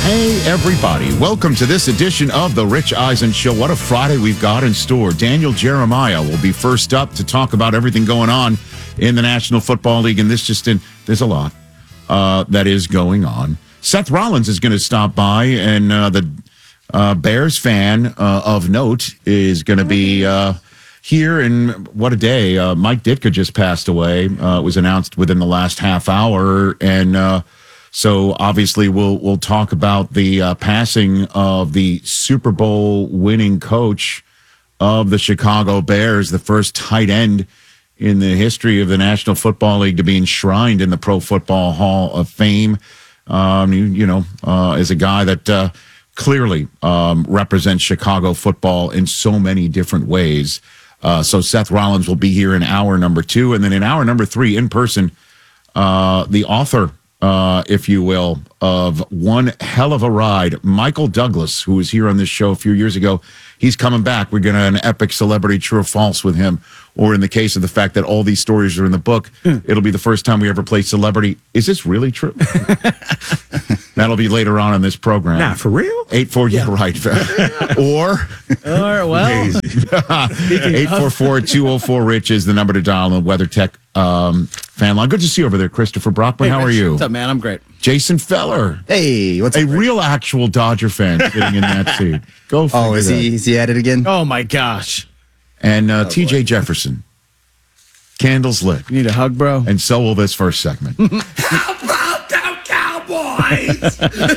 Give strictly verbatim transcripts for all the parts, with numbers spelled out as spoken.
Hey, everybody. Welcome to this edition of The Rich Eisen Show. What a Friday we've got in store. Daniel Jeremiah will be first up to talk about everything going on in the National Football League. And this just in, there's a lot uh, that is going on. Seth Rollins is going to stop by, and uh, the uh, Bears fan uh, of note is going to be uh, here. And what a day. Uh, Mike Ditka just passed away. Uh, it was announced within the last half hour. And, uh, So obviously we'll we'll talk about the uh, passing of the Super Bowl winning coach of the Chicago Bears, the first tight end in the history of the National Football League to be enshrined in the Pro Football Hall of Fame. Um, you, you know, uh, is a guy that uh, clearly um, represents Chicago football in so many different ways. Uh, so Seth Rollins will be here in hour number two, and then in hour number three in person, uh, the author. Uh, if you will, of One Hell of a Ride. Michael Douglas, who was here on this show a few years ago, he's coming back. We're going to have an epic celebrity true or false with him. Or in the case of the fact that all these stories are in the book, it'll be the first time we ever play celebrity. Is this really true? That'll be later on in this program. Nah, for real? eight four, yeah, right. Or, or well, eight four four, two oh four, Rich is the number to dial on the WeatherTech um, fan line. Good to see you over there, Christopher Brockman. Hey, How Rich, are you? What's up, man? I'm great. Jason Feller. Hey, what's a up, Rich? real actual Dodger fan sitting in that seat. Go figure Oh, is that. he, is he at it again? Oh, my gosh. And uh, Oh, T J Jefferson. Candles lit. You need a hug, bro? And so will this first segment. How about them Cowboys?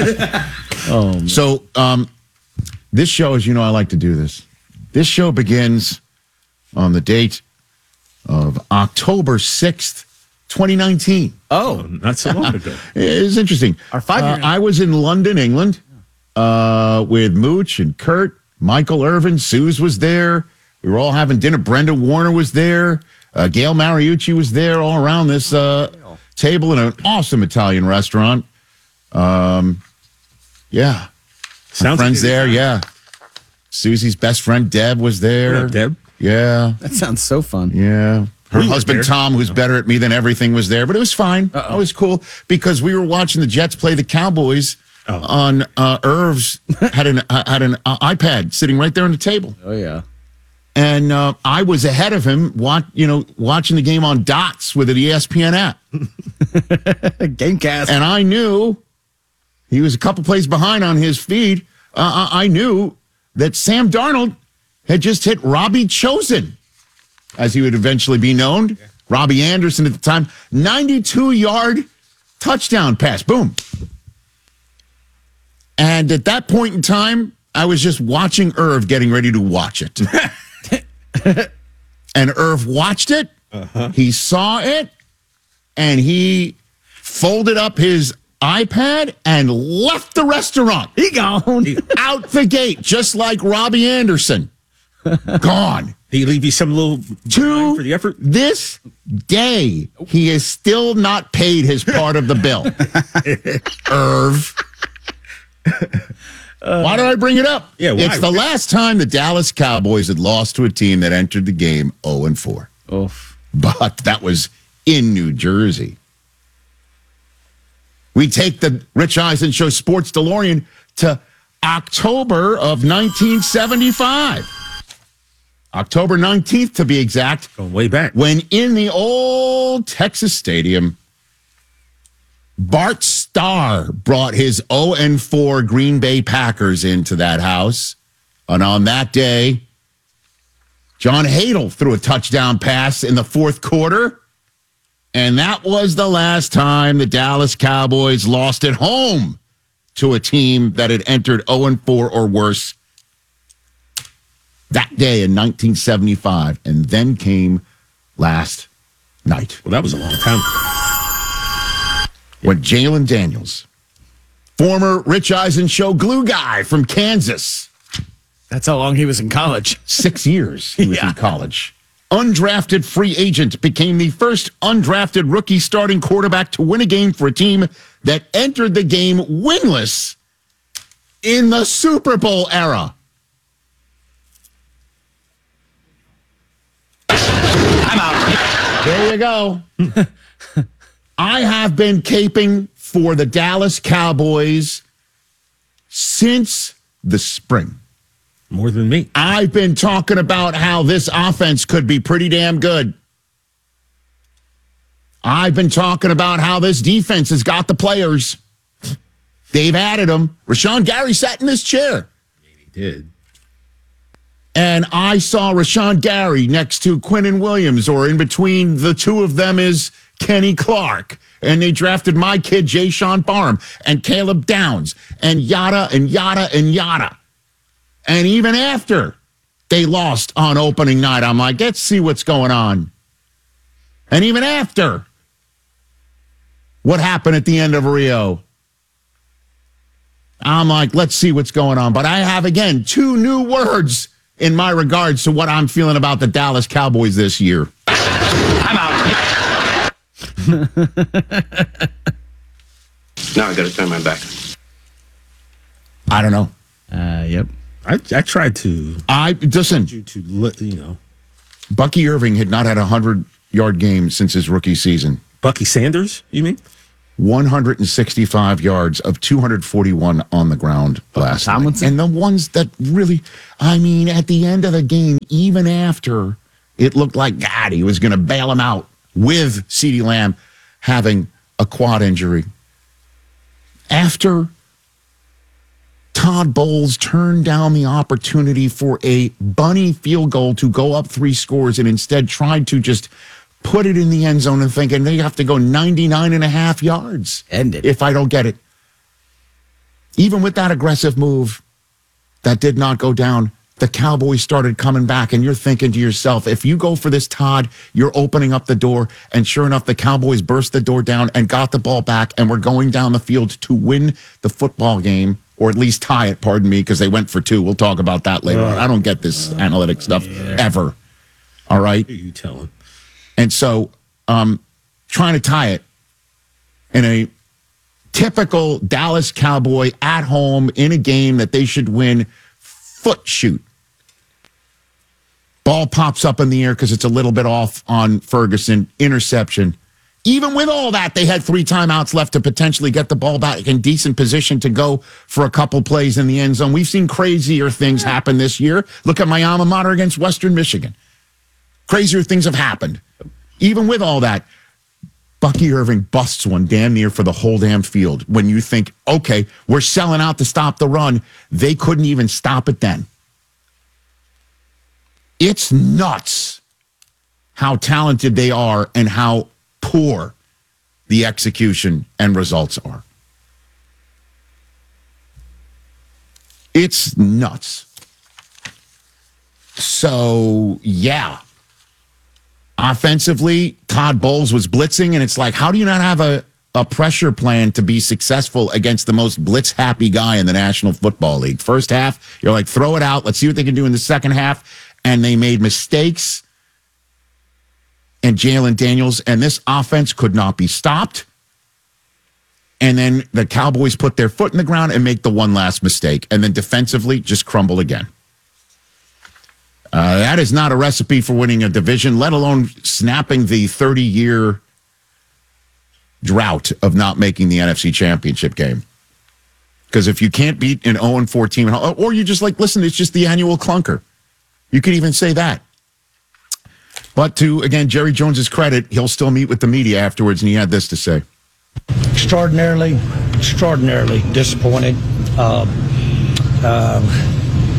oh, man. So um, this show, as you know, I like to do this. This show begins on the date of October sixth, twenty nineteen. Oh, not so long ago. It's interesting. Our five-year uh, I was in London, England, uh, with Mooch and Kurt, Michael Irvin. Suze was there. We were all having dinner. Brenda Warner was there. Uh, Gail Mariucci was there, all around this uh, table in an awesome Italian restaurant. Um, yeah. Sounds friends like there, yeah. Susie's best friend, Deb, was there. What up, Deb? Yeah. that sounds so fun. Yeah. Her We were husband, there. Tom, who's better at me than everything, was there. But it was fine. Uh-oh. It was cool because we were watching the Jets play the Cowboys Oh. on uh, Irv's, had an, uh, had an uh, iPad sitting right there on the table. Oh, yeah. And uh, I was ahead of him, watch, you know, watching the game on dots with an E S P N app. Gamecast. And I knew he was a couple plays behind on his feed. Uh, I I knew that Sam Darnold had just hit Robbie Chosen, as he would eventually be known. Robbie Anderson at the time. ninety-two yard touchdown pass. Boom. And at that point in time, I was just watching Irv getting ready to watch it. And Irv watched it. Uh-huh. He saw it. And he folded up his iPad and left the restaurant. He gone. Out the gate, just like Robbie Anderson. Gone. Did he leave you some little To for the effort? this day, he has still not paid his part of the bill. Irv. Why did I bring it up? Yeah, why? It's the last time the Dallas Cowboys had lost to a team that entered the game oh and four. Oof. But that was in New Jersey. We take the Rich Eisen Show Sports DeLorean to October of nineteen seventy-five. October nineteenth, to be exact. Going way back. When in the old Texas Stadium, Bart Starr brought his oh and four Green Bay Packers into that house. And on that day, John Hadel threw a touchdown pass in the fourth quarter. And that was the last time the Dallas Cowboys lost at home to a team that had entered oh and four or worse that day in nineteen seventy-five. And then came last night. Well, that was a long time. When Jalen Daniels, former Rich Eisen Show glue guy from Kansas, That's how long he was in college. six years he was Yeah. in college, undrafted free agent, became the first undrafted rookie starting quarterback to win a game for a team that entered the game winless in the Super Bowl era. I'm out. There you go. I have been caping for the Dallas Cowboys since the spring. More than me. I've been talking about how this offense could be pretty damn good. I've been talking about how this defense has got the players. They've added them. Rashawn Gary sat in this chair. He did. And I saw Rashawn Gary next to Quinnen Williams, or in between the two of them is Kenny Clark. And they drafted my kid, Jay Sean Barham, and Caleb Downs, and yada and yada and yada. And even after they lost on opening night, I'm like, let's see what's going on. And even after what happened at the end of Rio, I'm like, let's see what's going on. But I have, again, two new words in my regards to what I'm feeling about the Dallas Cowboys this year. I'm out. Now I got to turn my back. I don't know. Uh, yep. I, I tried to I listen. you to let you know. Bucky Irving had not had a hundred-yard game since his rookie season. Bucky Sanders, you mean? one hundred sixty-five yards of two hundred forty-one on the ground last night. Tomlinson? And the ones that really, I mean, at the end of the game, even after it looked like, God, he was going to bail him out with CeeDee Lamb having a quad injury. After Todd Bowles turned down the opportunity for a bunny field goal to go up three scores and instead tried to just put it in the end zone and thinking they have to go ninety-nine and a half yards. End it. If I don't get it. Even with that aggressive move that did not go down, the Cowboys started coming back, and you're thinking to yourself, if you go for this, Todd, you're opening up the door. And sure enough, the Cowboys burst the door down and got the ball back, and we're going down the field to win the football game, or at least tie it, pardon me, because they went for two. We'll talk about that later on. I don't get this analytic stuff ever. All right? Who are you telling? And so, um, trying to tie it in a typical Dallas Cowboy at home in a game that they should win, foot shoot. Ball pops up in the air because it's a little bit off on Ferguson. Interception. Even with all that, they had three timeouts left to potentially get the ball back in decent position to go for a couple plays in the end zone. We've seen crazier things happen this year. Look at my alma mater against Western Michigan. Crazier things have happened. Even with all that, Bucky Irving busts one damn near for the whole damn field. When you think, okay, we're selling out to stop the run, they couldn't even stop it then. It's nuts how talented they are and how poor the execution and results are. It's nuts. So, yeah. Offensively, Todd Bowles was blitzing, and it's like, how do you not have a, a pressure plan to be successful against the most blitz-happy guy in the National Football League? First half, you're like, throw it out. Let's see what they can do in the second half. And they made mistakes. And Jalen Daniels, and this offense could not be stopped. And then the Cowboys put their foot in the ground and make the one last mistake. And then defensively, just crumble again. Uh, that is not a recipe for winning a division, let alone snapping the thirty-year drought of not making the N F C Championship game. Because if you can't beat an oh and four team, or you just like, listen, it's just the annual clunker. You could even say that. But to, again, Jerry Jones's credit, he'll still meet with the media afterwards, and he had this to say. Extraordinarily, extraordinarily disappointed. Uh, uh,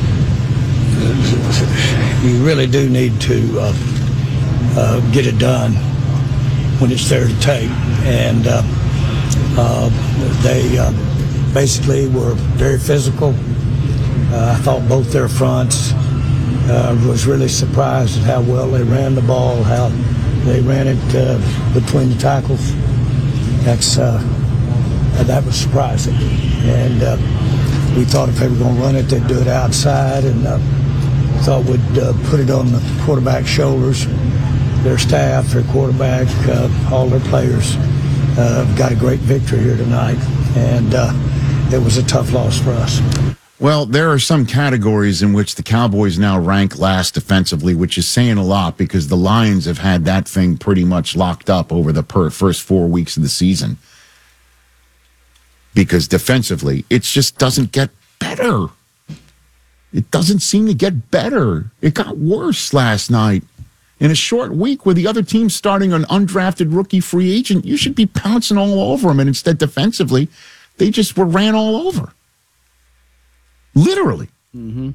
you really do need to uh, uh, get it done when it's there to take. And uh, uh, they uh, basically were very physical. Uh, I thought both their fronts. Uh, was really surprised at how well they ran the ball, how they ran it uh, between the tackles. That's uh, that was surprising. And uh, we thought if they were going to run it, they'd do it outside, and uh, thought we'd uh, put it on the quarterback's shoulders. Their staff, their quarterback, uh, all their players uh, got a great victory here tonight, and uh, it was a tough loss for us. Well, there are some categories in which the Cowboys now rank last defensively, which is saying a lot because the Lions have had that thing pretty much locked up over the per- first four weeks of the season. Because defensively, it just doesn't get better. It doesn't seem to get better. It got worse last night. In a short week where the other team's starting an undrafted rookie free agent, you should be pouncing all over them. And instead, defensively, they just were ran all over. Literally. Mm-hmm.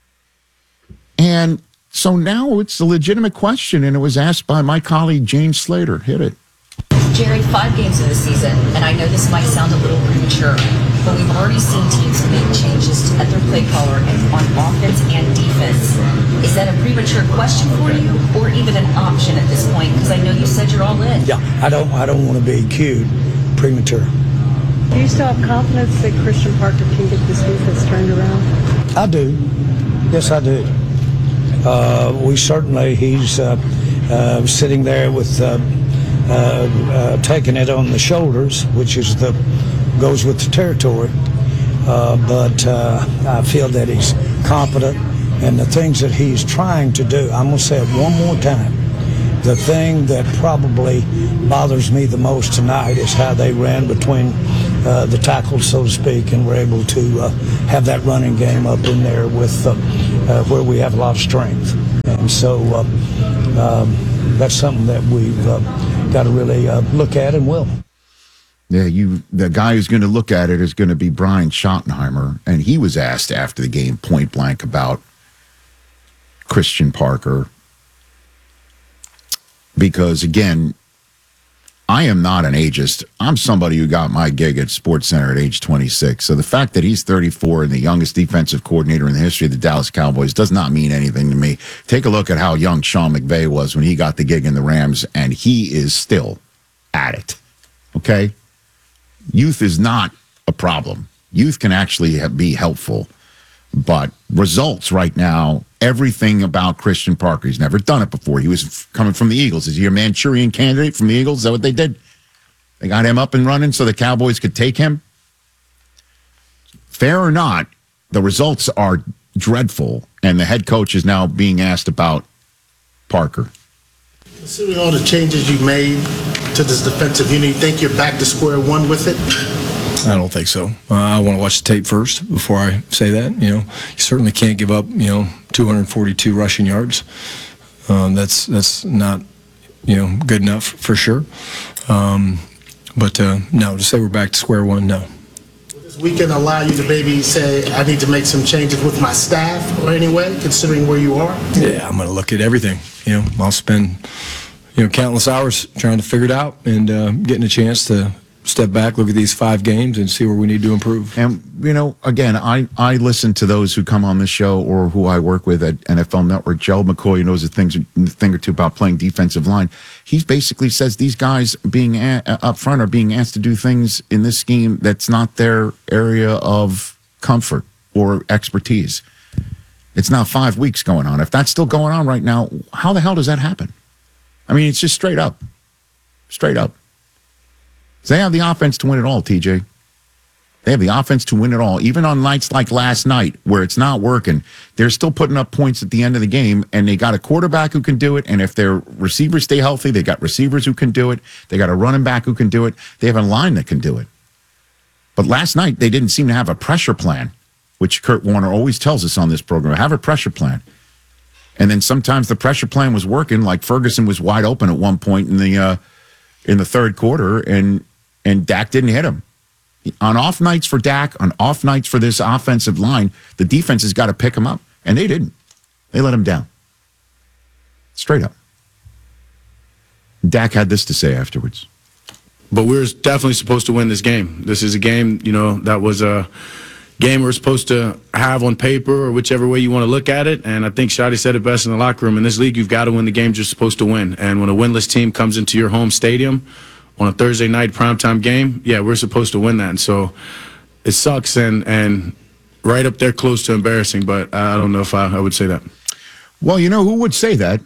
And so now it's a legitimate question, and it was asked by my colleague, Jane Slater. Hit it. Jerry, five games of the season, and I know this might sound a little premature, but we've already seen teams make changes at their play caller and on offense and defense. Is that a premature question for you, or even an option at this point? Because I know you said you're all in. Yeah, I don't I don't want to be cute premature. Do you still have confidence that Christian Parker can get this defense turned around? I do. Yes, I do. Uh, we certainly, he's uh, uh, sitting there with uh, uh, uh, taking it on the shoulders, which is the goes with the territory. Uh, but uh, I feel that he's competent, and the things that he's trying to do, I'm going to say it one more time. The thing that probably bothers me the most tonight is how they ran between uh, the tackles, so to speak, and were able to uh, have that running game up in there with uh, uh, where we have a lot of strength. And so uh, um, that's something that we've uh, got to really uh, look at and will. Yeah, you. The guy who's going to look at it is going to be Brian Schottenheimer, and he was asked after the game point blank about Christian Parker. Because, again, I am not an ageist. I'm somebody who got my gig at SportsCenter at age twenty-six. So the fact that he's thirty-four and the youngest defensive coordinator in the history of the Dallas Cowboys does not mean anything to me. Take a look at how young Sean McVay was when he got the gig in the Rams, and he is still at it. Okay? Youth is not a problem. Youth can actually have, be helpful. But results right now, everything about Christian Parker, he's never done it before. He was f- coming from the Eagles. Is he a Manchurian candidate from the Eagles? Is that what they did? They got him up and running so the Cowboys could take him? Fair or not, the results are dreadful, and the head coach is now being asked about Parker. Considering all the changes you made to this defensive unit, you think you're back to square one with it? I don't think so. Uh, I want to watch the tape first before I say that. You know, you certainly can't give up, you know, two hundred forty-two rushing yards. Um, that's that's not, you know, good enough for sure. Um, but uh, no, to say we're back to square one, no. Will this weekend allow you to maybe say, I need to make some changes with my staff or anyway, considering where you are? Yeah, I'm going to look at everything. You know, I'll spend, you know, countless hours trying to figure it out and uh, getting a chance to step back, look at these five games, and see where we need to improve. And, you know, again, I, I listen to those who come on the show or who I work with at N F L Network. Joe McCoy, who knows a, things, a thing or two about playing defensive line. He basically says these guys being a, up front are being asked to do things in this scheme that's not their area of comfort or expertise. It's now five weeks going on. If that's still going on right now, how the hell does that happen? I mean, it's just straight up. Straight up. They have the offense to win it all, T J. They have the offense to win it all. Even on nights like last night where it's not working, they're still putting up points at the end of the game, and they got a quarterback who can do it, and if their receivers stay healthy, they got receivers who can do it. They got a running back who can do it. They have a line that can do it. But last night, they didn't seem to have a pressure plan, which Kurt Warner always tells us on this program. Have a pressure plan. And then sometimes the pressure plan was working, like Ferguson was wide open at one point in the uh, in the third quarter, and and Dak didn't hit him. On off nights for Dak, on off nights for this offensive line, the defense has got to pick him up, and they didn't. They let him down. Straight up. Dak had this to say afterwards. But we're definitely supposed to win this game. This is a game, you know, that was a game we're supposed to have on paper or whichever way you want to look at it. And I think Shotty said it best in the locker room. In this league, you've got to win the games you're supposed to win. And when a winless team comes into your home stadium on a Thursday night primetime game, yeah, we're supposed to win that. And so it sucks and and right up there close to embarrassing, but I don't know if I, I would say that. Well, you know who would say that?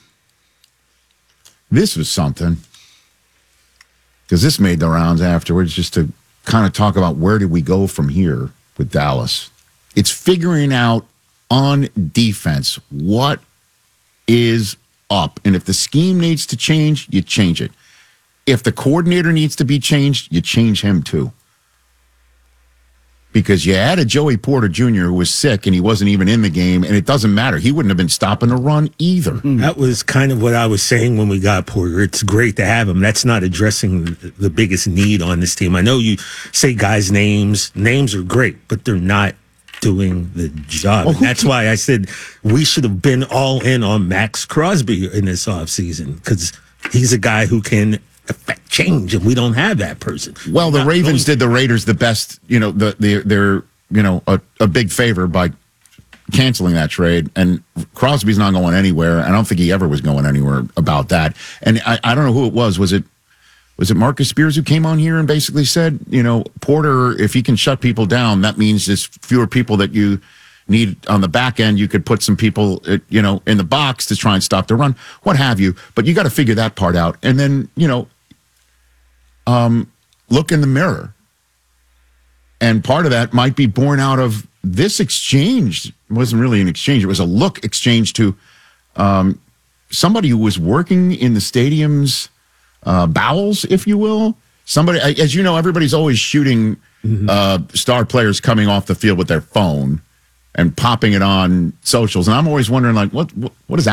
This was something. Because this made the rounds afterwards just to kind of talk about where did we go from here with Dallas. It's figuring out on defense what is up. And if the scheme needs to change, you change it. If the coordinator needs to be changed, you change him too. because you added Joey Porter Junior, who was sick, and he wasn't even in the game, and it doesn't matter. He wouldn't have been stopping the run either. That was kind of what I was saying when we got Porter. It's great to have him. That's not addressing the, the biggest need on this team. I know you say guys' names. Names are great, but they're not doing the job. Well, and that's why I said we should have been all in on Max Crosby in this offseason, because he's a guy who can affect change, and we don't have that person. Well, the Not Ravens going- did the Raiders the best, you know, the, the they're, you know, a, a big favor by canceling that trade. And Crosby's not going anywhere. I don't think he ever was going anywhere about that. And I, I don't know who it was. Was it was it Marcus Spears who came on here and basically said, you know, Porter, if he can shut people down, that means there's fewer people that you need on the back end. You could put some people, uh, you know, in the box to try and stop the run, what have you. But you got to figure that part out. And then, you know, um, look in the mirror. And part of that might be born out of this exchange. It wasn't really an exchange. It was a look exchange to um, somebody who was working in the stadium's uh, bowels, if you will. Somebody, as you know, everybody's always shooting mm-hmm. uh, star players coming off the field with their phone and popping it on socials. And I'm always wondering, like, what what, what is that?